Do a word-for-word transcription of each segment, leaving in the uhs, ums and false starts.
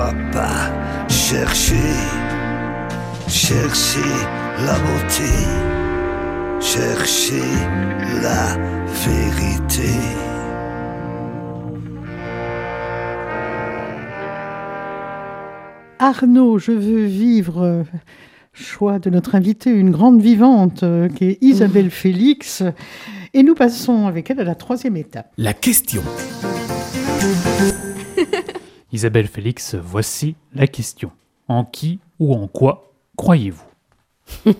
dois pas chercher, chercher la beauté, chercher la vérité. Arnaud, je veux vivre, choix de notre invitée, une grande vivante euh, qui est Isabelle mmh. Félix. Et nous passons avec elle à la troisième étape. La question. Isabelle Félix, voici la question. En qui ou en quoi croyez-vous?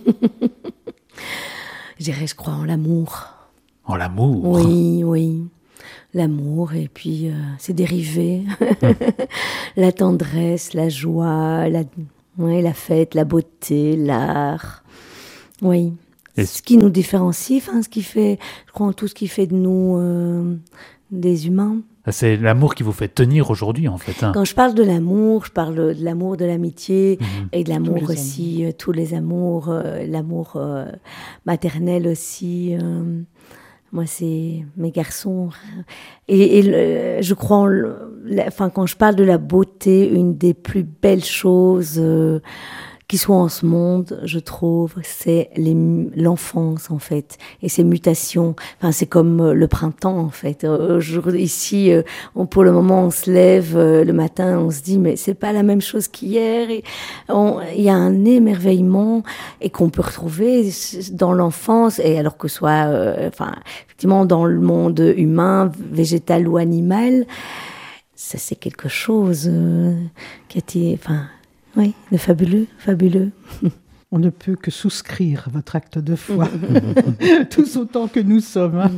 Je dirais, je crois en l'amour. En l'amour? Oui, oui. L'amour et puis euh, ses dérivés. Hum. La tendresse, la joie, la, ouais, la fête, la beauté, l'art. Oui. Et ce qui nous différencie, enfin, ce qui fait, je crois en tout ce qui fait de nous euh, des humains. C'est l'amour qui vous fait tenir aujourd'hui, en fait. Hein. Quand je parle de l'amour, je parle de l'amour de l'amitié mmh. et de l'amour tous aussi, euh, tous les amours, euh, l'amour euh, maternel aussi. Euh, moi, c'est mes garçons. Et, et le, je crois, en le, la, enfin, quand je parle de la beauté, une des plus belles choses euh, qui soit en ce monde, je trouve, c'est les, l'enfance, en fait, et ses mutations. Enfin, c'est comme le printemps, en fait. Aujourd'hui, ici, on, pour le moment, on se lève le matin, on se dit, mais c'est pas la même chose qu'hier. Il y a un émerveillement et qu'on peut retrouver dans l'enfance, et alors que ce soit, euh, enfin, effectivement, dans le monde humain, végétal ou animal, ça, c'est quelque chose euh, qui a été, enfin, oui, de fabuleux, fabuleux. On ne peut que souscrire à votre acte de foi, tous autant que nous sommes. Hein.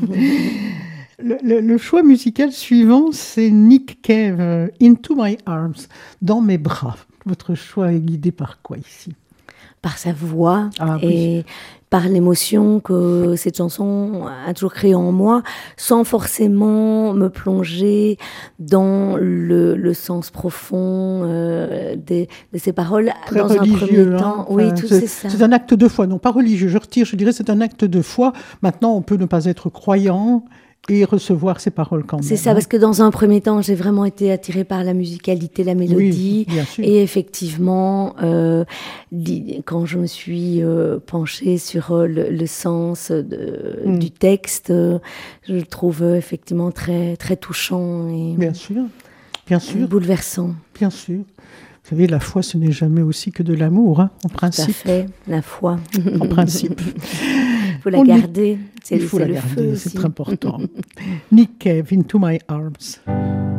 Le, le, le choix musical suivant, c'est Nick Cave, Into My Arms, dans mes bras. Votre choix est guidé par quoi ici? Par sa voix ah, et oui. par l'émotion que cette chanson a toujours créée en moi, sans forcément me plonger dans le, le sens profond euh, des, de ces paroles. Très dans religieux, un premier hein. temps. Oui, enfin, tout c'est, c'est ça. C'est un acte de foi, non pas religieux, je retire, je dirais c'est un acte de foi. Maintenant, on peut ne pas être croyant et recevoir ces paroles quand même. C'est ça, hein. Parce que dans un premier temps, j'ai vraiment été attirée par la musicalité, la mélodie. Oui, bien sûr. Et effectivement, euh, quand je me suis euh, penchée sur euh, le, le sens de, mm. du texte, euh, je le trouve euh, effectivement très, très touchant. Et bien sûr, bien sûr. Bouleversant. Bien sûr. Vous savez, la foi, ce n'est jamais aussi que de l'amour, hein, en principe. Tout à fait, la foi. En principe. Il faut la On garder. Est... C'est, Il faut c'est la le garder, feu c'est aussi. très important. Nick Cave, Into My Arms.